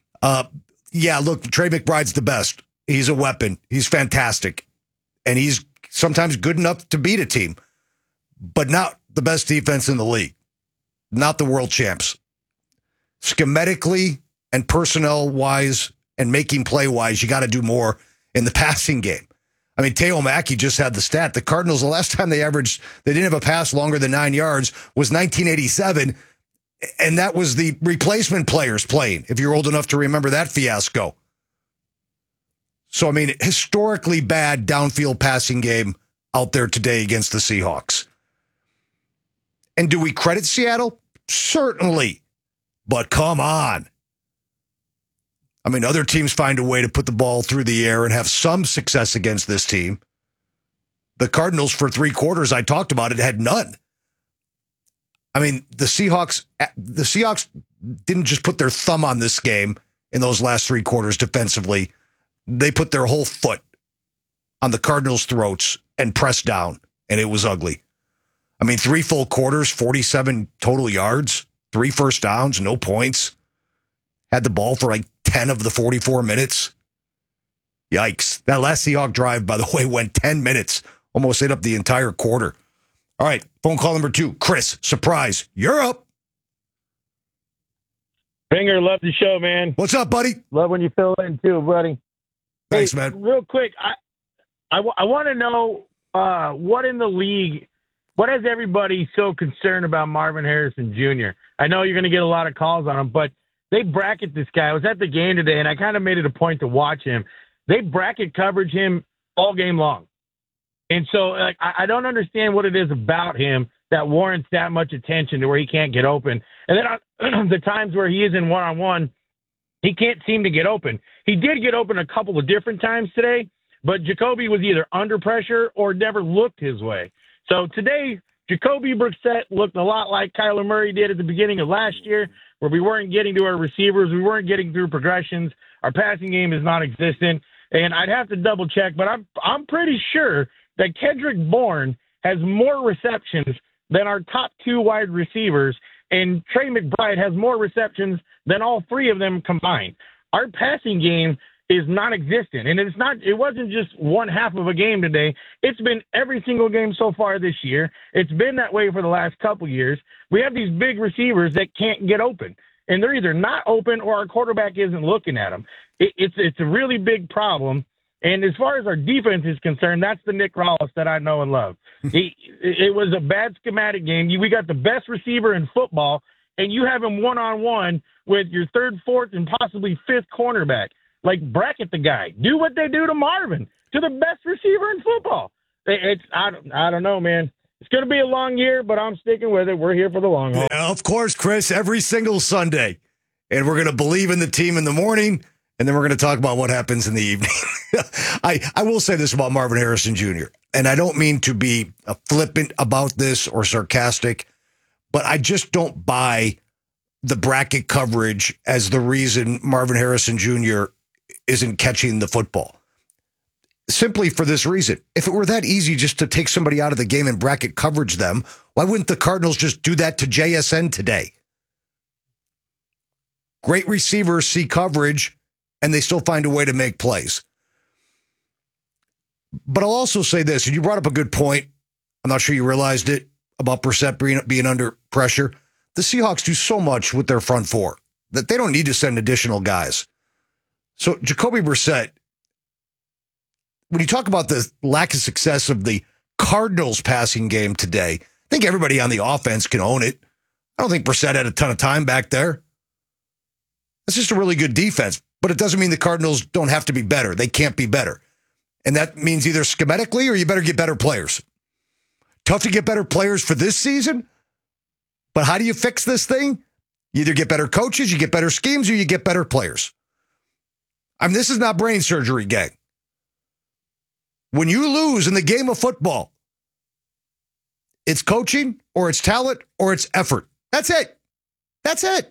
Look, Trey McBride's the best. He's a weapon. He's fantastic. And he's sometimes good enough to beat a team, but not the best defense in the league. Not the world champs. Schematically and personnel-wise and making play-wise, you got to do more in the passing game. I mean, Teo Mackey just had the stat. The Cardinals, the last time they didn't have a pass longer than 9 yards was 1987, and that was the replacement players playing, if you're old enough to remember that fiasco. So, I mean, historically bad downfield passing game out there today against the Seahawks. And do we credit Seattle? Certainly. But come on. I mean, other teams find a way to put the ball through the air and have some success against this team. The Cardinals, for 3 quarters, I talked about it, had none. I mean, the Seahawks didn't just put their thumb on this game in those last 3 quarters defensively. They put their whole foot on the Cardinals' throats and pressed down, and it was ugly. I mean, 3 full quarters, 47 total yards, 3 first downs, no points. Had the ball for like 10 of the 44 minutes. Yikes. That last Seahawk drive, by the way, went 10 minutes. Almost ate up the entire quarter. All right, phone call number 2. Chris, surprise, you're up. Finger, love the show, man. What's up, buddy? Love when you fill in, too, buddy. Thanks, hey, man. Real quick, I want to know what in the league, what has everybody so concerned about Marvin Harrison Jr.? I know you're going to get a lot of calls on him, but they bracket this guy. I was at the game today, and I kind of made it a point to watch him. They bracket coverage him all game long. And so I don't understand what it is about him that warrants that much attention to where he can't get open. And then on the times where he is in one-on-one, he can't seem to get open. He did get open a couple of different times today, but Jacoby was either under pressure or never looked his way. So today, Jacoby Brissett looked a lot like Kyler Murray did at the beginning of last year, where we weren't getting to our receivers, we weren't getting through progressions. Our passing game is non-existent, and I'd have to double check, but I'm pretty sure that Kendrick Bourne has more receptions than our top 2 wide receivers, and Trey McBride has more receptions than all 3 of them combined. Our passing game is non-existent, and it wasn't just one half of a game today. It's been every single game so far this year. It's been that way for the last couple years. We have these big receivers that can't get open, and they're either not open or our quarterback isn't looking at them. It's a really big problem. And as far as our defense is concerned, that's the Nick Rallis that I know and love. It was a bad schematic game. We got the best receiver in football, and you have him one-on-one with your 3rd, 4th, and possibly 5th cornerback. Like, bracket the guy. Do what they do to Marvin, to the best receiver in football. I don't know, man. It's going to be a long year, but I'm sticking with it. We're here for the long haul. Yeah, of course, Chris, every single Sunday. And we're going to believe in the team in the morning, and then we're going to talk about what happens in the evening. I will say this about Marvin Harrison Jr., and I don't mean to be flippant about this or sarcastic, but I just don't buy the bracket coverage as the reason Marvin Harrison Jr. isn't catching the football. Simply for this reason. If it were that easy just to take somebody out of the game and bracket coverage them, why wouldn't the Cardinals just do that to JSN today? Great receivers see coverage, and they still find a way to make plays. But I'll also say this, and you brought up a good point. I'm not sure you realized it about Brissett being under pressure. The Seahawks do so much with their front 4 that they don't need to send additional guys. So Jacoby Brissett, when you talk about the lack of success of the Cardinals passing game today, I think everybody on the offense can own it. I don't think Brissett had a ton of time back there. That's just a really good defense, but it doesn't mean the Cardinals don't have to be better. They can't be better. And that means either schematically or you better get better players. Tough to get better players for this season, but how do you fix this thing? You either get better coaches, you get better schemes, or you get better players. I mean, this is not brain surgery, gang. When you lose in the game of football, it's coaching or it's talent or it's effort. That's it. That's it.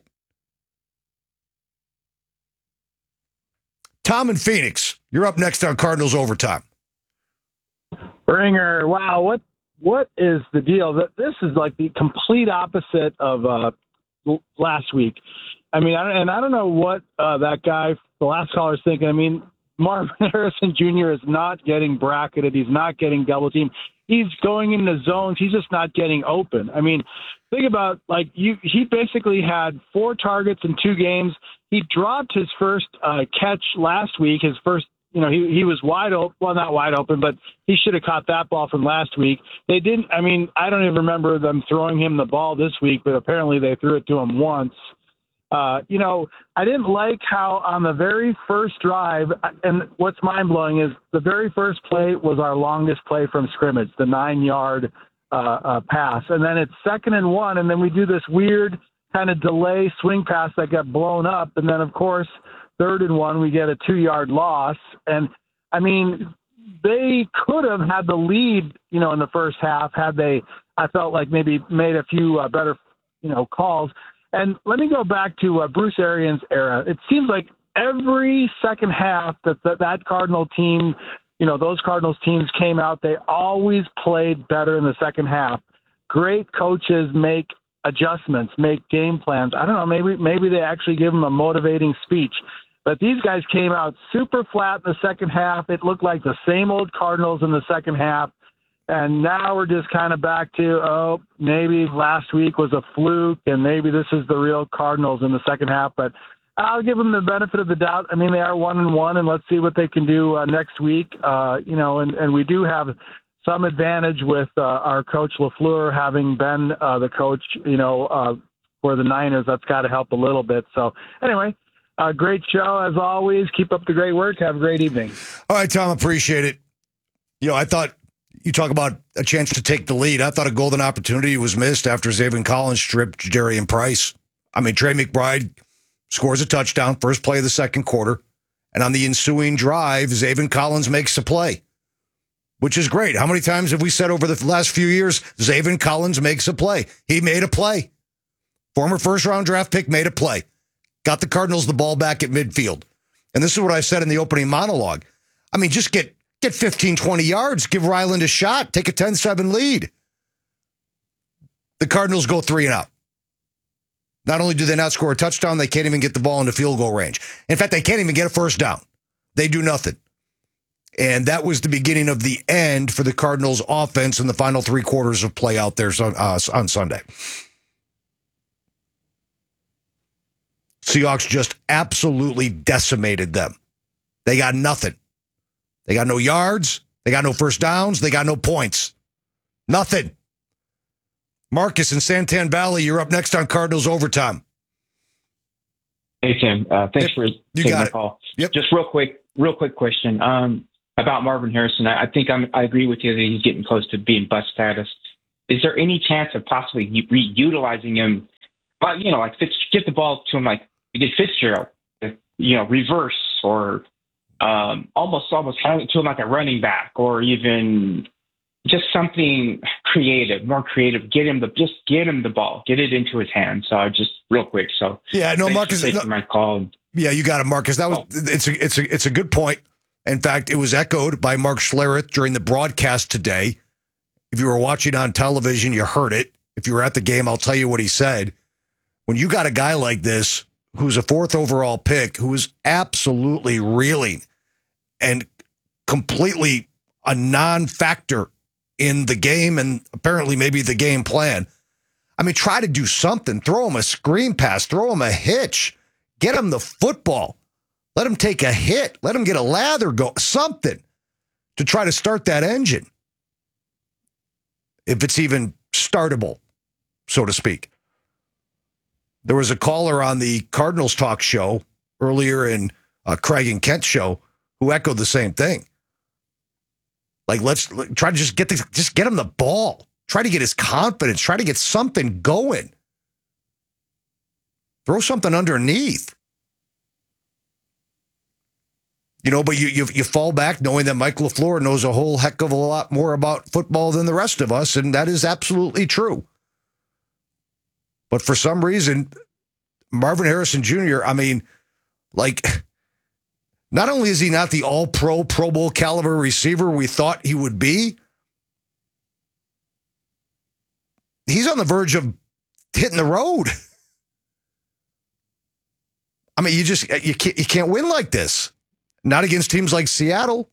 Tom in Phoenix, you're up next on Cardinals Overtime. Ringer, wow, what is the deal? This is like the complete opposite of last week. I mean, I don't know what that guy, the last caller, is thinking. I mean, Marvin Harrison Jr. is not getting bracketed. He's not getting double teamed. He's going into zones. He's just not getting open. I mean, think about, like, he basically had 4 targets in 2 games. He dropped his first catch last week. His first, he was wide open. Well, not wide open, but he should have caught that ball from last week. They didn't. I mean, I don't even remember them throwing him the ball this week, but apparently they threw it to him once. I didn't like how on the very first drive, and what's mind-blowing is the very first play was our longest play from scrimmage, the 9-yard pass. And then it's 2nd and 1, and then we do this weird kind of delay swing pass that got blown up. And then, of course, 3rd and 1, we get a 2-yard loss. And, I mean, they could have had the lead, in the first half had they, I felt like, maybe made a few better, calls. And let me go back to Bruce Arians' era. It seems like every second half that Cardinal team, those Cardinals teams came out, they always played better in the second half. Great coaches make adjustments, make game plans. I don't know, maybe they actually give them a motivating speech. But these guys came out super flat in the second half. It looked like the same old Cardinals in the second half. And now we're just kind of back to, maybe last week was a fluke, and maybe this is the real Cardinals in the second half. But I'll give them the benefit of the doubt. I mean, they are 1-1, and let's see what they can do next week. And we do have some advantage with our coach LaFleur having been the coach, for the Niners. That's got to help a little bit. So anyway, great show as always. Keep up the great work. Have a great evening. All right, Tom, appreciate it. I thought you talk about a chance to take the lead. I thought a golden opportunity was missed after Zaven Collins stripped Jadarian Price. I mean, Trey McBride scores a touchdown, first play of the second quarter, And on the ensuing drive, Zaven Collins makes a play, which is great. How many times have we said over the last few years, Zaven Collins makes a play? He made a play. Former first-round draft pick made a play. Got the Cardinals the ball back at midfield. And this is what I said in the opening monologue. I mean, just get 15, 20 yards. Give Ryland a shot. Take a 10-7 lead. The Cardinals go 3 and out. Not only do they not score a touchdown, they can't even get the ball into field goal range. In fact, they can't even get a first down. They do nothing. And that was the beginning of the end for the Cardinals offense in the final 3 quarters of play out there on Sunday. Seahawks just absolutely decimated them. They got nothing. They got no yards. They got no first downs. They got no points. Nothing. Marcus in Santan Valley, you're up next on Cardinals Overtime. Hey, Tim. Thanks for taking my call. Yep. Just real quick question about Marvin Harrison. I think I agree with you that he's getting close to being bust status. Is there any chance of possibly reutilizing him? But, like get the ball to him like you did Fitzgerald, reverse or almost hand it to him like a running back, or even just something more creative. Get him the ball, get it into his hands. So just real quick. So Marcus, my call. Yeah, you got it, Marcus. That was it's a good point. In fact, it was echoed by Mark Schlereth during the broadcast today. If you were watching on television, you heard it. If you were at the game, I'll tell you what he said. When you got a guy like this, who's a 4th overall pick, who is absolutely reeling and completely a non-factor in the game and apparently maybe the game plan. I mean, try to do something. Throw him a screen pass. Throw him a hitch. Get him the football. Let him take a hit. Let him get a lather go. Something to try to start that engine. If it's even startable, so to speak. There was a caller on the Cardinals Talk show earlier in Craig and Kent's show who echoed the same thing. Like, let's try to just get him the ball. Try to get his confidence. Try to get something going. Throw something underneath. But you fall back knowing that Mike LaFleur knows a whole heck of a lot more about football than the rest of us, and that is absolutely true. But for some reason, Marvin Harrison Jr., not only is he not the all-pro, Pro Bowl caliber receiver we thought he would be, he's on the verge of hitting the road. I mean, you can't win like this. Not against teams like Seattle.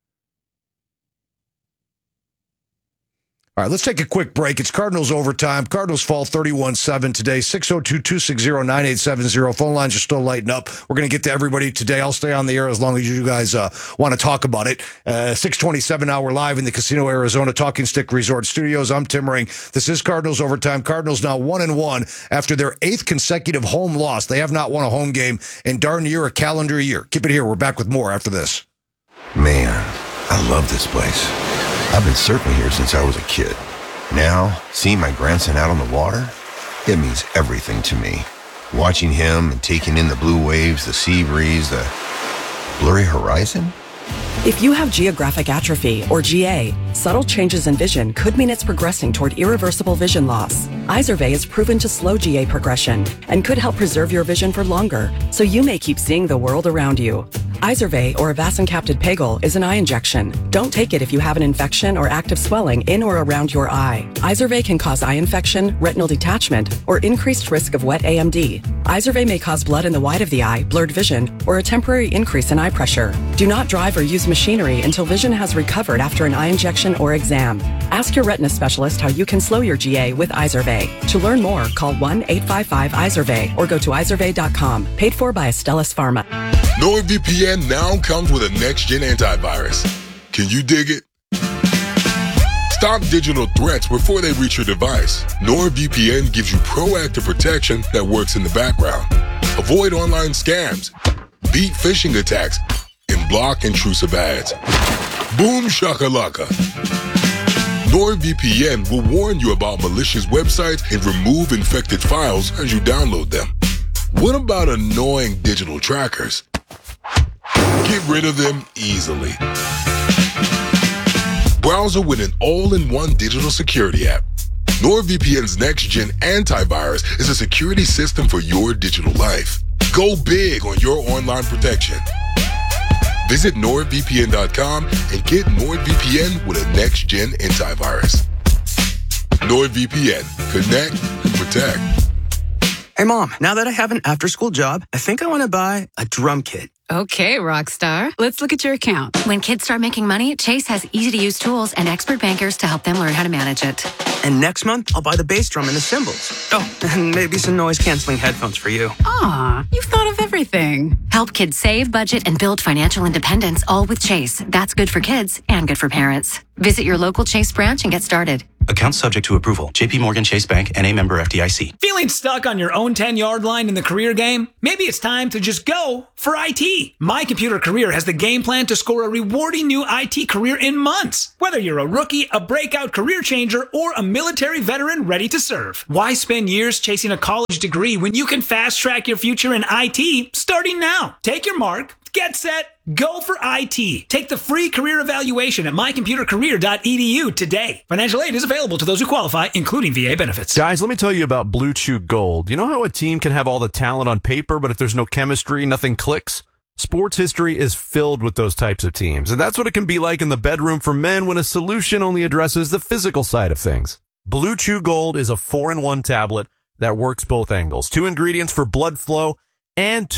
All right, let's take a quick break. It's Cardinals Overtime. Cardinals fall 31-7 today, 602-260-9870. Phone lines are still lighting up. We're going to get to everybody today. I'll stay on the air as long as you guys want to talk about it. 627 now, we're live in the Casino Arizona Talking Stick Resort Studios. I'm Tim Ring. This is Cardinals Overtime. Cardinals now 1-1 after their 8th consecutive home loss. They have not won a home game in darn near a calendar year. Keep it here. We're back with more after this. Man, I love this place. I've been surfing here since I was a kid. Now, seeing my grandson out on the water, it means everything to me. Watching him and taking in the blue waves, the sea breeze, the blurry horizon. If you have geographic atrophy, or GA, subtle changes in vision could mean it's progressing toward irreversible vision loss. Izervay is proven to slow GA progression and could help preserve your vision for longer, so you may keep seeing the world around you. Izervay, or avacincaptad pegol, is an eye injection. Don't take it if you have an infection or active swelling in or around your eye. Izervay can cause eye infection, retinal detachment, or increased risk of wet AMD. Izervay may cause blood in the white of the eye, blurred vision, or a temporary increase in eye pressure. Do not drive or use machinery until vision has recovered after an eye injection or exam. Ask your retina specialist how you can slow your GA with Izervay. To learn more, call 1-855-IZERVAY or go to izervay.com. Paid for by Astellas Pharma. NordVPN now comes with a next-gen antivirus. Can you dig it? Stop digital threats before they reach your device. NordVPN gives you proactive protection that works in the background. Avoid online scams, beat phishing attacks, and block intrusive ads. Boom shakalaka. NordVPN will warn you about malicious websites and remove infected files as you download them. What about annoying digital trackers? Get rid of them easily. Browser with an all-in-one digital security app. NordVPN's next-gen antivirus is a security system for your digital life. Go big on your online protection. Visit NordVPN.com and get NordVPN with a next-gen antivirus. NordVPN. Connect, protect. Hey, Mom, now that I have an after-school job, I think I want to buy a drum kit. Okay, Rockstar. Let's look at your account. When kids start making money, Chase has easy-to-use tools and expert bankers to help them learn how to manage it. And next month, I'll buy the bass drum and the cymbals. Oh, and maybe some noise-canceling headphones for you. Aw, you've thought of everything. Help kids save, budget, and build financial independence, all with Chase. That's good for kids and good for parents. Visit your local Chase branch and get started. Account subject to approval. JP Morgan Chase Bank, N.A. member FDIC. Feeling stuck on your own 10-yard line in the career game? Maybe it's time to just go for IT. My Computer Career has the game plan to score a rewarding new IT career in months. Whether you're a rookie, a breakout career changer, or a military veteran ready to serve. Why spend years chasing a college degree when you can fast-track your future in IT starting now? Take your mark. Get set, go for IT. Take the free career evaluation at mycomputercareer.edu today. Financial aid is available to those who qualify, including VA benefits. Guys, let me tell you about Blue Chew Gold. You know how a team can have all the talent on paper, but if there's no chemistry, nothing clicks? Sports history is filled with those types of teams, and that's what it can be like in the bedroom for men when a solution only addresses the physical side of things. Blue Chew Gold is a 4-in-1 tablet that works both angles. 2 ingredients for blood flow and